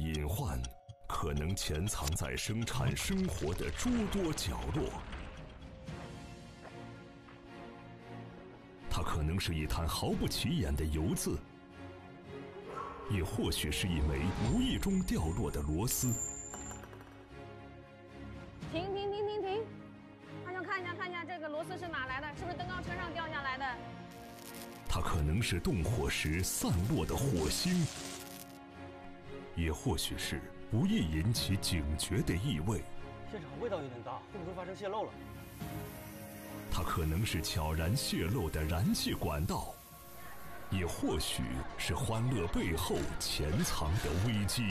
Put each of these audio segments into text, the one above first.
隐患可能潜藏在生产生活的诸多角落，它可能是一滩毫不起眼的油渍，也或许是一枚无意中掉落的螺丝。 停！他想看一下这个螺丝是哪来的，是不是登高车上掉下来的？ 它可能是动火时散落的火星，也或许是不易引起警觉的异味。 现场味道有点大，会不会发生泄漏了？ 它可能是悄然泄漏的燃气管道，也或许是欢乐背后潜藏的危机。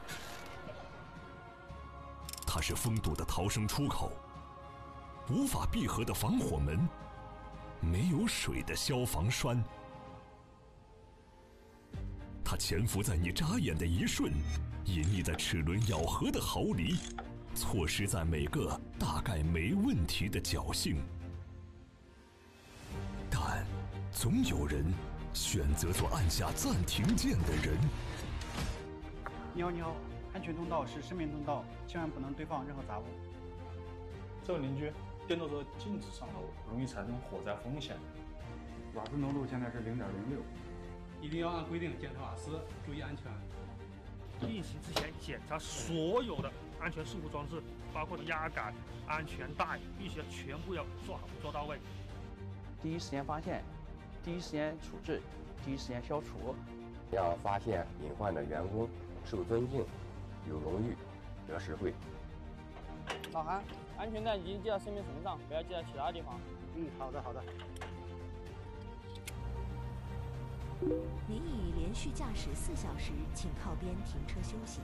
它是封堵的逃生出口，无法闭合的防火门，没有水的消防栓。它潜伏在你眨眼的一瞬，隐匿在齿轮咬合的毫厘，错失在每个大概没问题的侥幸。但总有人选择做按下暂停键的人。 你好，安全通道是生命通道，千万不能堆放任何杂物。 这位邻居，电动车禁止上楼，容易产生火灾风险。 瓦斯浓度现在是0.06， 一定要按规定检查瓦斯，注意安全。 运行之前检查所有的安全事故装置，包括压杆、安全带，必须全部要做好做到位。 第一时间发现，第一时间处置，第一时间消除。 要发现隐患的员工受尊敬、有荣誉、得实惠。 老韩，安全带一定系在生命绳上，不要系在其他地方。 好的。 您已连续驾驶4小时，请靠边停车休息。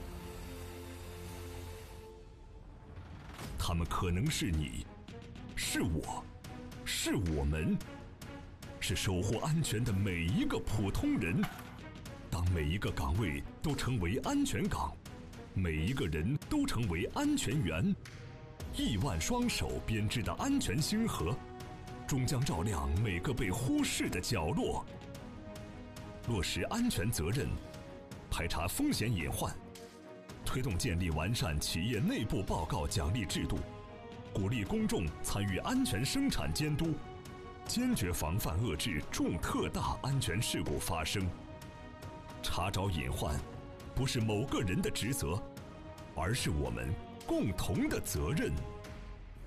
他们可能是你，是我，是我们，是守护安全的每一个普通人。当每一个岗位都成为安全岗，每一个人都成为安全员，亿万双手编织的安全星河，终将照亮每个被忽视的角落。落实安全责任，排查风险隐患，推动建立完善企业内部报告奖励制度，鼓励公众参与安全生产监督，坚决防范遏制重特大安全事故发生。查找隐患，不是某个人的职责，而是我们共同的责任。